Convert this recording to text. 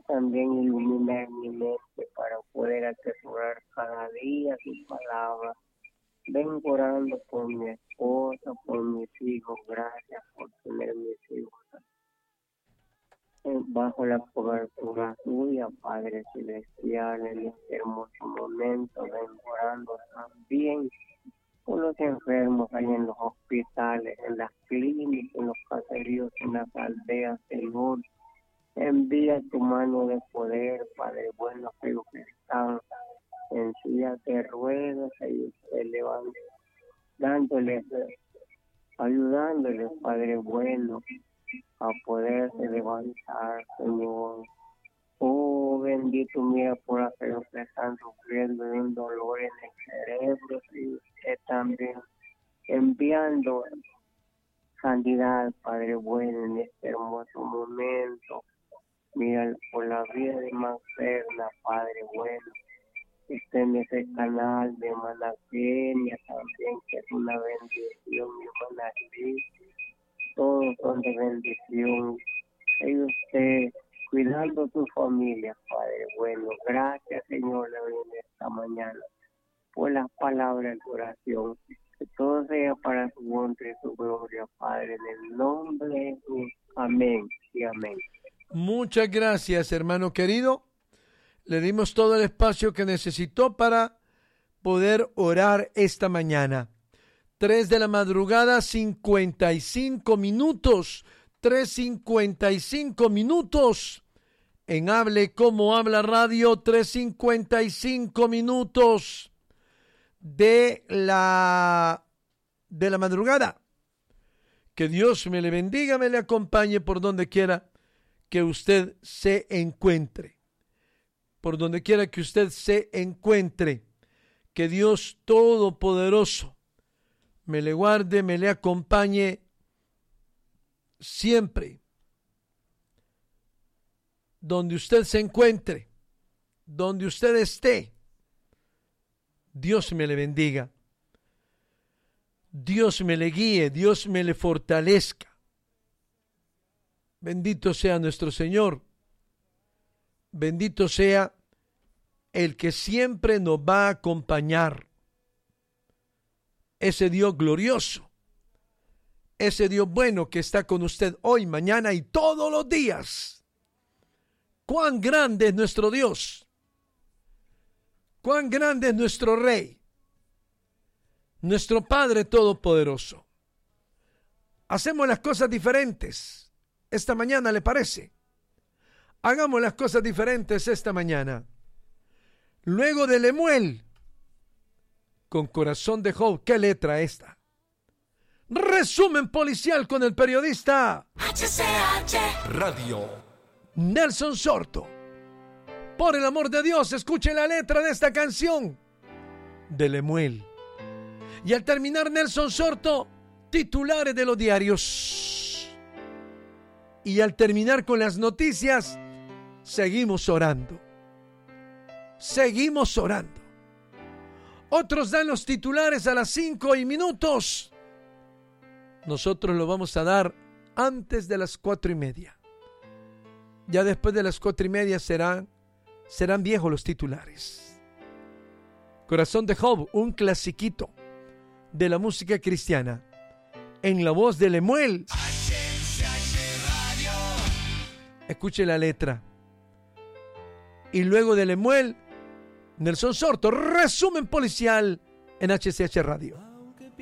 también iluminar mi mente para poder atesorar cada día su palabra. Vengo orando por mi esposa, por mis hijos. Gracias por tener mis hijos bajo la cobertura tuya, Padre Celestial, en este hermoso momento. Vengo orando también por los enfermos ahí en los hospitales, en las clínicas, en los caseríos, en las aldeas, Señor. Envía tu mano de poder, Padre bueno, aquellos que están en sillas de ruedas, ellos se levantan, ayudándoles, Padre bueno, a poderse levantar, Señor. Oh, bendito, mira por aquellos que están sufriendo de un dolor en el cerebro, y usted también enviando sanidad, Padre bueno, en este hermoso momento. Mira por la vida de Magdalena, Padre bueno, que esté en ese canal de Manakenia también, que es una bendición, mi hermana Liz. Todos son de bendición. Y usted cuidando tu familia, Padre bueno. Gracias, Señor, en esta mañana por las palabras de oración. Que todo sea para su honra y su gloria, Padre, en el nombre de Jesús. Amén y amén. Muchas gracias, hermano querido. Le dimos todo el espacio que necesitó para poder orar esta mañana. 3 de la madrugada, 55 minutos. 3:55 minutos. En Hable Como Habla Radio, 3:55 minutos de la madrugada. Que Dios me le bendiga, me le acompañe por donde quiera que usted se encuentre. Por donde quiera que usted se encuentre. Que Dios Todopoderoso me le guarde, me le acompañe siempre. Donde usted se encuentre, donde usted esté, Dios me le bendiga. Dios me le guíe, Dios me le fortalezca. Bendito sea nuestro Señor. Bendito sea el que siempre nos va a acompañar. Ese Dios glorioso. Ese Dios bueno que está con usted hoy, mañana y todos los días. Cuán grande es nuestro Dios. Cuán grande es nuestro Rey. Nuestro Padre Todopoderoso. Hacemos las cosas diferentes esta mañana, ¿le parece? Hagamos las cosas diferentes esta mañana. Luego de Lemuel, con corazón de Job, ¿qué letra esta? Resumen policial con el periodista HCH Radio Nelson Sorto. Por el amor de Dios, escuchen la letra de esta canción de Lemuel. Y al terminar, Nelson Sorto, titulares de los diarios. Y al terminar con las noticias, seguimos orando. Seguimos orando. Otros dan los titulares a las 5:00. Nosotros lo vamos a dar antes de las 4:30. Ya después de las 4:30 serán viejos los titulares. Corazón de Job, un clasiquito de la música cristiana, en la voz de Lemuel. Escuche la letra. Y luego de Lemuel, Nelson Sorto, resumen policial en HCH Radio.